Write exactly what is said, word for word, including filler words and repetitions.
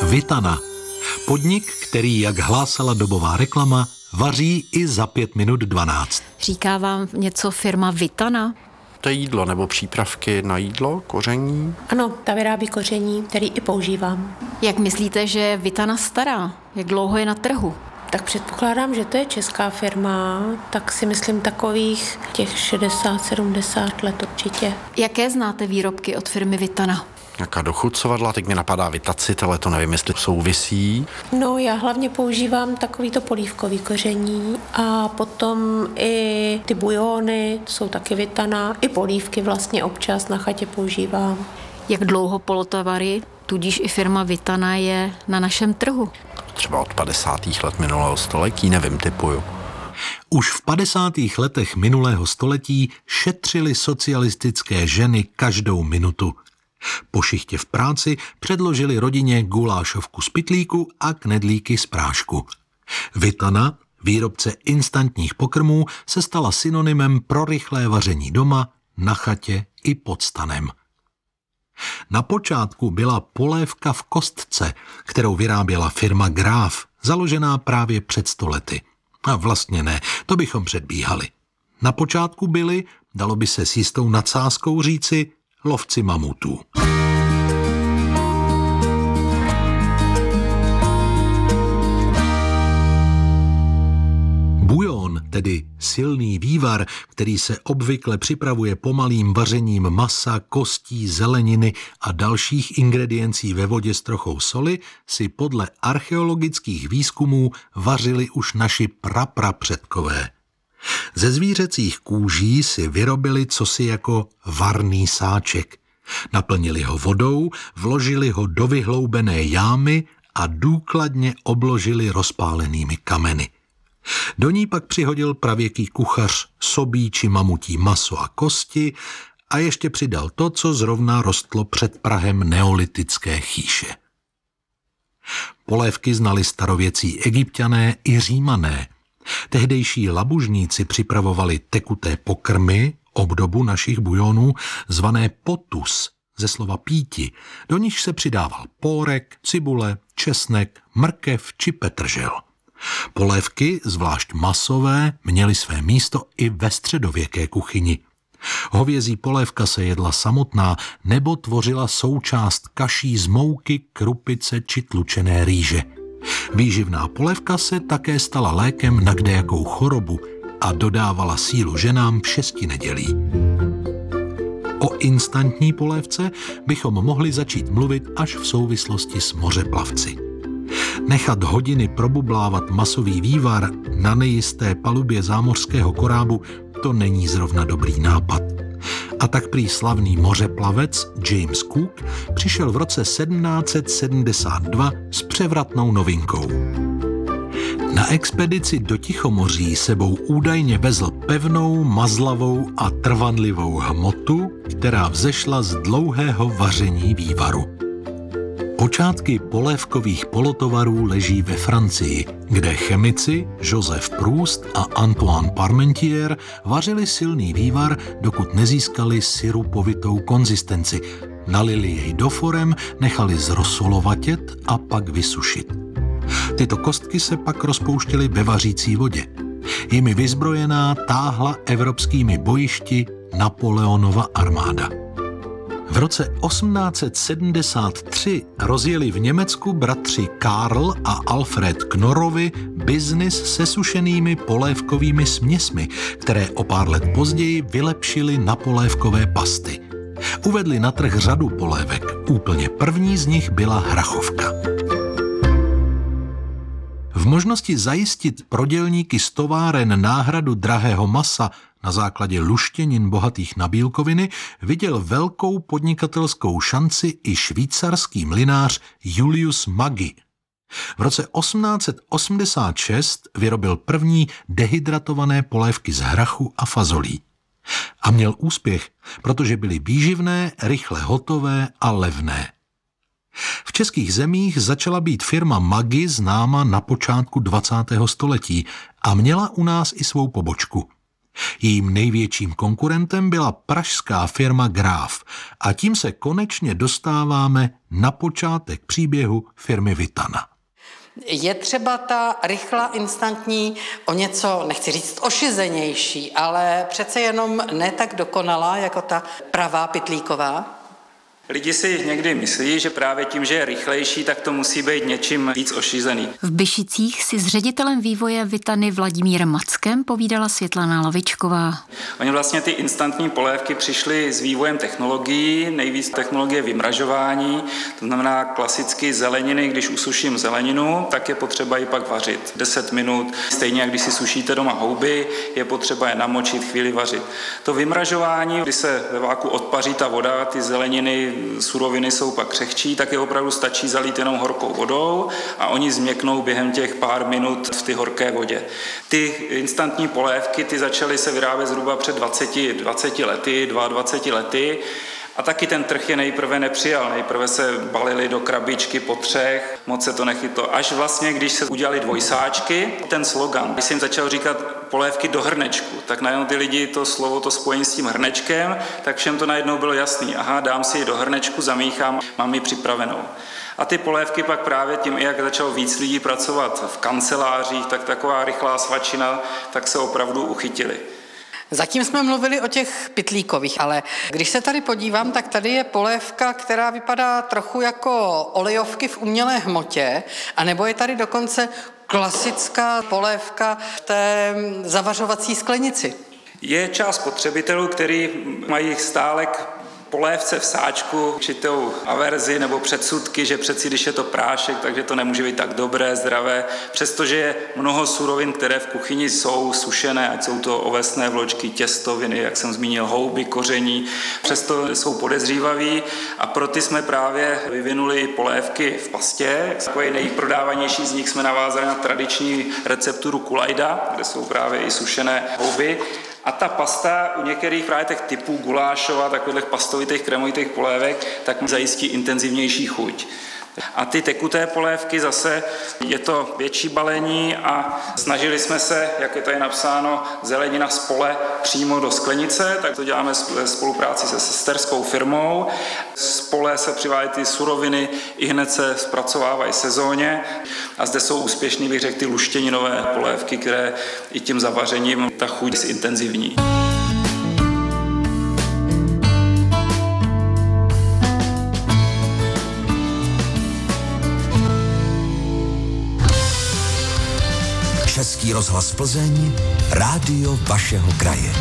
Vitana. Podnik, který, jak hlásala dobová reklama, vaří i za pět minut dvanáct. Říká vám něco firma Vitana? To je jídlo nebo přípravky na jídlo, koření? Ano, ta vyrábí koření, který i používám. Jak myslíte, že je Vitana stará? Jak dlouho je na trhu? Tak předpokládám, že to je česká firma, tak si myslím takových těch šedesát sedmdesát let určitě. Jaké znáte výrobky od firmy Vitana? Nějaká dochucovadla, teď mi napadá Vitacit, ale to nevím, jestli souvisí. No, já hlavně používám takovýto polívkový koření a potom i ty bujony, jsou taky Vitana, i polívky vlastně občas na chatě používám. Jak dlouho polotovary, tudíž i firma Vitana je na našem trhu? Třeba od padesátých let minulého století, nevím, typuju. Už v padesátých letech minulého století šetřily socialistické ženy každou minutu. Po šichtě v práci předložili rodině gulášovku z pytlíku a knedlíky z prášku. Vitana, výrobce instantních pokrmů, se stala synonymem pro rychlé vaření doma, na chatě i pod stanem. Na počátku byla polévka v kostce, kterou vyráběla firma Graf, založená právě před sto lety. A vlastně ne, to bychom předbíhali. Na počátku byli, dalo by se s jistou nadsázkou říci, lovci mamutů. Bujon, tedy silný vývar, který se obvykle připravuje pomalým vařením masa, kostí, zeleniny a dalších ingrediencí ve vodě s trochou soli, si podle archeologických výzkumů vařili už naši praprapředkové. Ze zvířecích kůží si vyrobili cosi jako varný sáček. Naplnili ho vodou, vložili ho do vyhloubené jámy a důkladně obložili rozpálenými kameny. Do ní pak přihodil pravěký kuchař sobí či mamutí maso a kosti a ještě přidal to, co zrovna rostlo před prahem neolitické chýše. Polévky znali starověcí Egypťané i Římané. Tehdejší labužníci připravovali tekuté pokrmy, obdobu našich bujonů, zvané potus, ze slova píti, do nich se přidával pórek, cibule, česnek, mrkev či petržel. Polévky, zvlášť masové, měly své místo i ve středověké kuchyni. Hovězí polévka se jedla samotná nebo tvořila součást kaší z mouky, krupice či tlučené rýže. Výživná polévka se také stala lékem na kdejakou chorobu a dodávala sílu ženám v šesti nedělí. O instantní polévce bychom mohli začít mluvit až v souvislosti s mořeplavci. Nechat hodiny probublávat masový vývar na nejisté palubě zámořského korábu, to není zrovna dobrý nápad. A tak prý slavný mořeplavec James Cook přišel v roce sedmnáct set sedmdesát dva s převratnou novinkou. Na expedici do Tichomoří sebou údajně vezl pevnou, mazlavou a trvanlivou hmotu, která vzešla z dlouhého vaření vývaru. Počátky polévkových polotovarů leží ve Francii, kde chemici Joseph Proust a Antoine Parmentier vařili silný vývar, dokud nezískali sirupovitou konzistenci. Nalili jej do forem, nechali zrosolovatět a pak vysušit. Tyto kostky se pak rozpouštěly ve vařící vodě. Jimi vyzbrojená táhla evropskými bojišti Napoleonova armáda. V roce osmnáct set sedmdesát tři rozjeli v Německu bratři Karl a Alfred Knorovi biznis se sušenými polévkovými směsmi, které o pár let později vylepšily na polévkové pasty. Uvedli na trh řadu polévek. Úplně první z nich byla hrachovka. V možnosti zajistit pro dělníky z továren náhradu drahého masa na základě luštěnin bohatých na bílkoviny viděl velkou podnikatelskou šanci i švýcarský mlynář Julius Maggi. V roce osmnáct set osmdesát šest vyrobil první dehydratované polévky z hrachu a fazolí. A měl úspěch, protože byly výživné, rychle hotové a levné. V českých zemích začala být firma Maggi známa na počátku dvacátého století a měla u nás i svou pobočku. Jejím největším konkurentem byla pražská firma Graf a tím se konečně dostáváme na počátek příběhu firmy Vitana. Je třeba ta rychlá, instantní, o něco, nechci říct ošizenější, ale přece jenom ne tak dokonalá, jako ta pravá pytlíková? Lidi si někdy myslí, že právě tím, že je rychlejší, tak to musí být něčím víc ošízený. V Byšicích si s ředitelem vývoje Vitany Vladimírem Mackem povídala Světlana Lavičková. Oni vlastně ty instantní polévky přišly s vývojem technologií, nejvíc technologie vymražování, to znamená klasicky zeleniny, když usuším zeleninu, tak je potřeba ji pak vařit deset minut. Stejně jak když si sušíte doma houby, je potřeba je namočit, chvíli vařit. To vymražování, kdy se ve váku odpaří ta voda, ty zeleniny, suroviny jsou pak křehčí, tak je opravdu stačí zalít jenom horkou vodou a oni změknou během těch pár minut v ty horké vodě. Ty instantní polévky, ty začaly se vyrábět zhruba před dvaceti, dvaceti lety, dvaceti dvěma lety. A taky ten trh je nejprve nepřijal. Nejprve se balili do krabičky po třech, moc se to nechytlo. Až vlastně, když se udělali dvojsáčky, ten slogan, když jsem začal říkat polévky do hrnečku, tak najednou ty lidi to slovo, to spojení s tím hrnečkem, tak všem to najednou bylo jasný. Aha, dám si ji do hrnečku, zamíchám, mám ji připravenou. A ty polévky pak právě tím, jak začalo víc lidí pracovat v kancelářích, tak taková rychlá svačina, tak se opravdu uchytili. Zatím jsme mluvili o těch pytlíkových, ale když se tady podívám, tak tady je polévka, která vypadá trochu jako olejovky v umělé hmotě, anebo je tady dokonce klasická polévka v té zavařovací sklenici. Je část spotřebitelů, kteří mají stále k polévce v sáčku určitou averzi nebo předsudky, že přeci, když je to prášek, takže to nemůže být tak dobré, zdravé, přestože je mnoho surovin, které v kuchyni jsou sušené, ať jsou to ovesné vločky, těstoviny, jak jsem zmínil, houby, koření, přesto jsou podezřívaví a pro ty jsme právě vyvinuli polévky v pastě. Takový nejprodávanější z nich jsme navázali na tradiční recepturu kulajda, kde jsou právě i sušené houby. A ta pasta u některých právě těch typů gulášova, takových pastovitých, kremovitých polévek, tak zajistí intenzivnější chuť. A ty tekuté polévky zase je to větší balení a snažili jsme se, jak je tady napsáno, zelenina z pole přímo do sklenice, tak to děláme ve spolupráci se sesterskou firmou. Z pole se přivádějí ty suroviny, i hned se zpracovávají sezóně a zde jsou úspěšný, bych řekl, ty luštěninové polévky, které i tím zavařením ta chuť zintenzivní. Český rozhlas Plzeň, rádio vašeho kraje.